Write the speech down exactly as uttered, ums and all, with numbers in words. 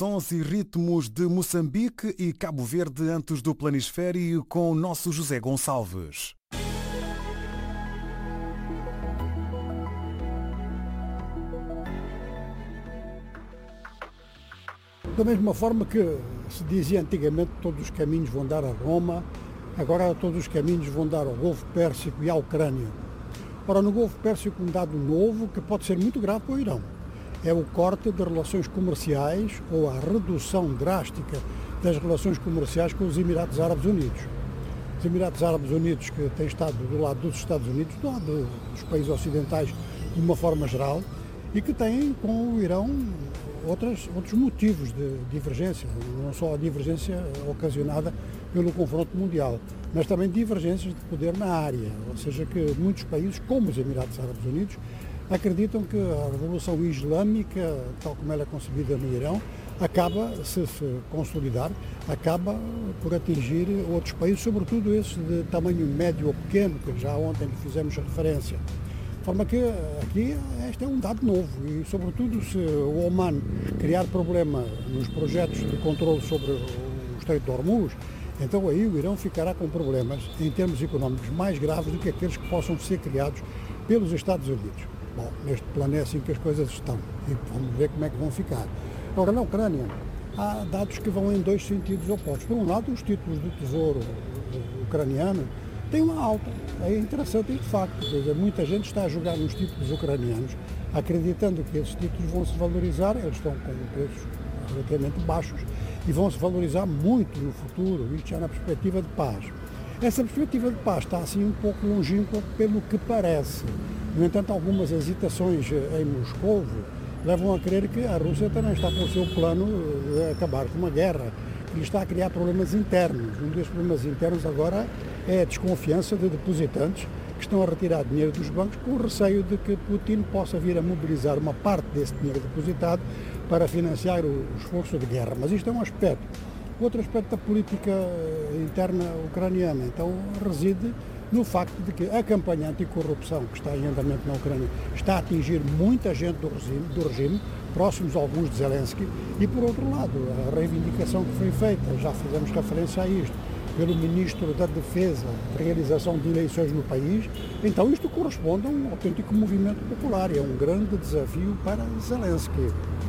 sons e ritmos de Moçambique e Cabo Verde antes do Planisfério com o nosso José Gonçalves. Da mesma forma que se dizia antigamente que todos os caminhos vão dar a Roma, agora todos os caminhos vão dar ao Golfo Pérsico e à Ucrânia. Ora, no Golfo Pérsico um dado novo que pode ser muito grave para o Irão é o corte de relações comerciais ou a redução drástica das relações comerciais com os Emirados Árabes Unidos. Os Emirados Árabes Unidos, que têm estado do lado dos Estados Unidos, do lado dos países ocidentais de uma forma geral, e que têm com o Irão outras, outros motivos de divergência, não só a divergência ocasionada pelo confronto mundial, mas também divergências de poder na área, ou seja, que muitos países, como os Emirados Árabes Unidos, acreditam que a Revolução Islâmica, tal como ela é concebida no Irão, acaba, se se consolidar, acaba por atingir outros países, sobretudo esses de tamanho médio ou pequeno, que já ontem lhe fizemos referência. De forma que aqui este é um dado novo e, sobretudo, se o Oman criar problema nos projetos de controle sobre o Estreito de Hormuz, então aí o Irão ficará com problemas em termos económicos mais graves do que aqueles que possam ser criados pelos Estados Unidos. Bom, neste plano é assim que as coisas estão e vamos ver como é que vão ficar. Agora, na Ucrânia, há dados que vão em dois sentidos opostos. Por um lado, os títulos do Tesouro ucraniano têm uma alta. É interessante e de facto, quer dizer, muita gente está a jogar nos títulos ucranianos, acreditando que esses títulos vão se valorizar, eles estão com preços relativamente baixos e vão se valorizar muito no futuro, isto já na perspectiva de paz. Essa perspectiva de paz está assim um pouco longínqua pelo que parece. No entanto, algumas hesitações em Moscou levam a crer que a Rússia também está com o seu plano de acabar com uma guerra, que lhe está a criar problemas internos. Um dos problemas internos agora é a desconfiança de depositantes que estão a retirar dinheiro dos bancos com o receio de que Putin possa vir a mobilizar uma parte desse dinheiro depositado para financiar o esforço de guerra. Mas isto é um aspecto. Outro aspecto da política interna ucraniana, então, reside no facto de que a campanha anticorrupção que está em andamento na Ucrânia está a atingir muita gente do regime, do regime, próximos alguns de Zelensky, e por outro lado, a reivindicação que foi feita, já fizemos referência a isto, pelo Ministro da Defesa, de realização de eleições no país, então isto corresponde a um autêntico movimento popular, é um grande desafio para Zelensky.